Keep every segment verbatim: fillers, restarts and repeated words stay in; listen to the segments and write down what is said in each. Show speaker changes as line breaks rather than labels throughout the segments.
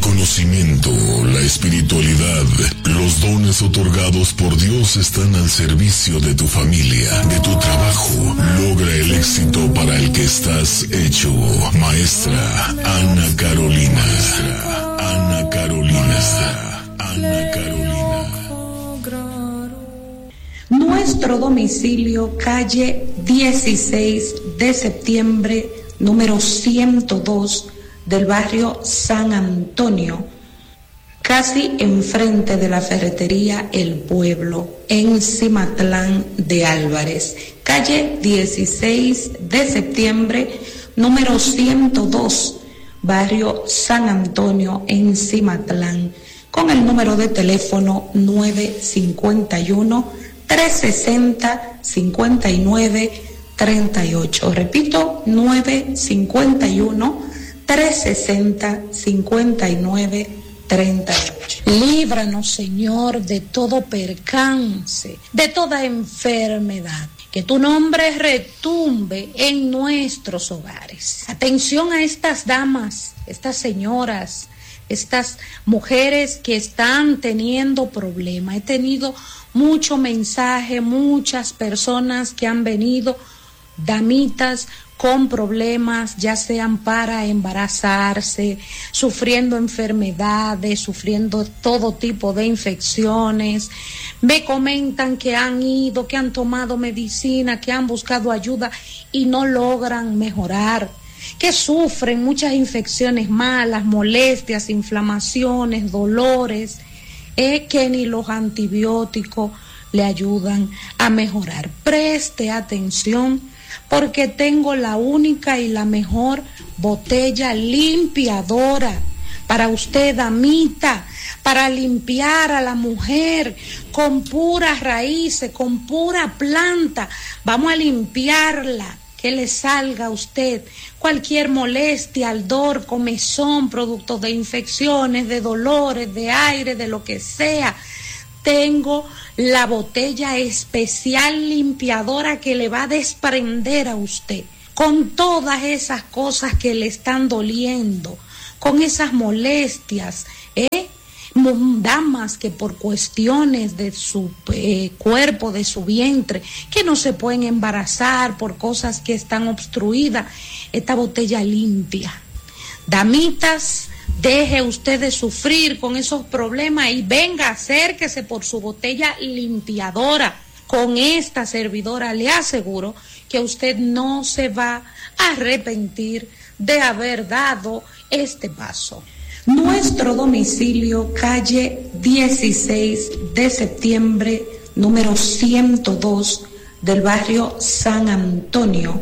conocimiento, la espiritualidad, los dones otorgados por Dios están al servicio de tu familia, de tu trabajo. Logra el éxito para el que estás hecho. Maestra Ana Carolina. Maestra Ana Carolina. Maestra Ana Carolina.
Nuestro domicilio, calle dieciséis de septiembre, número ciento dos, del barrio San Antonio, casi enfrente de la ferretería El Pueblo, en Cimatlán de Álvarez. Calle dieciséis de septiembre, número ciento dos, barrio San Antonio, en Cimatlán, con el número de teléfono nueve cinco uno, tres seis cero, cinco nueve tres ocho. Repito, nueve cinco uno, tres seis cero, cinco nueve treinta y ocho. Líbranos, Señor, de todo percance, de toda enfermedad. Que tu nombre retumbe en nuestros hogares. Atención a estas damas, estas señoras, estas mujeres que están teniendo problemas. He tenido mucho mensaje, muchas personas que han venido, damitas con problemas, ya sean para embarazarse, sufriendo enfermedades, sufriendo todo tipo de infecciones. Me comentan que han ido, que han tomado medicina, que han buscado ayuda y no logran mejorar, que sufren muchas infecciones malas, molestias, inflamaciones, dolores, eh, que ni los antibióticos le ayudan a mejorar. Preste atención, porque tengo la única y la mejor botella limpiadora para usted, damita, para limpiar a la mujer con puras raíces, con pura planta. Vamos a limpiarla, que le salga a usted cualquier molestia, ardor, comezón, producto de infecciones, de dolores, de aire, de lo que sea. Tengo la botella especial limpiadora que le va a desprender a usted con todas esas cosas que le están doliendo, con esas molestias, ¿eh? Damas que por cuestiones de su eh, cuerpo, de su vientre, que no se pueden embarazar por cosas que están obstruidas, esta botella limpia. Damitas, deje usted de sufrir con esos problemas y venga, acérquese por su botella limpiadora. Con esta servidora le aseguro que usted no se va a arrepentir de haber dado este paso. Nuestro domicilio, calle dieciséis de septiembre, número ciento dos, del barrio San Antonio,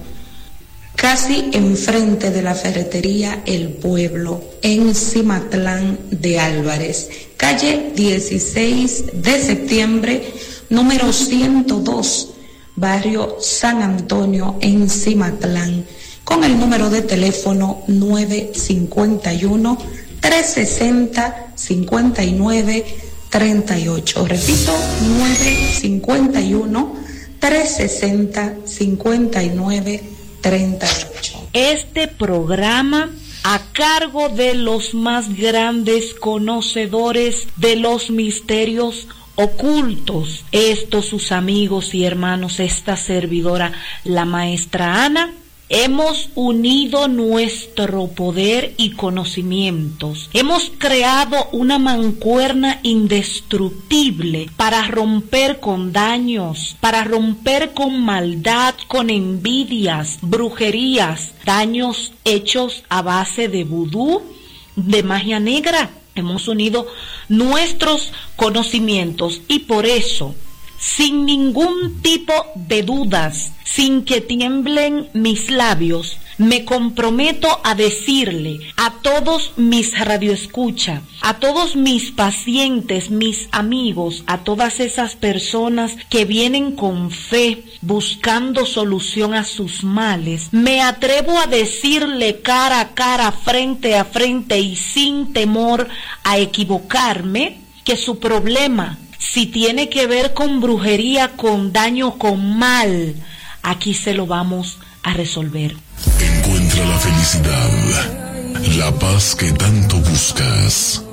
casi enfrente de la ferretería El Pueblo, en Cimatlán de Álvarez. Calle dieciséis de septiembre, número ciento dos, barrio San Antonio, en Cimatlán, con el número de teléfono nueve cinco uno, tres seis cero, cinco nueve treinta y ocho. Repito, nueve cinco uno, tres seis cero, cinco nueve treinta y ocho.
Este programa a cargo de los más grandes conocedores de los misterios ocultos, estos sus amigos y hermanos, esta servidora, la maestra Ana. Hemos unido nuestro poder y conocimientos. Hemos creado una mancuerna indestructible para romper con daños, para romper con maldad, con envidias, brujerías, daños hechos a base de vudú, de magia negra. Hemos unido nuestros conocimientos y por eso, sin ningún tipo de dudas, sin que tiemblen mis labios, me comprometo a decirle a todos mis radioescuchas, a todos mis pacientes, mis amigos, a todas esas personas que vienen con fe buscando solución a sus males, me atrevo a decirle cara a cara, frente a frente y sin temor a equivocarme, que su problema, si tiene que ver con brujería, con daño, con mal, aquí se lo vamos a resolver.
Encuentra la felicidad, la paz que tanto buscas.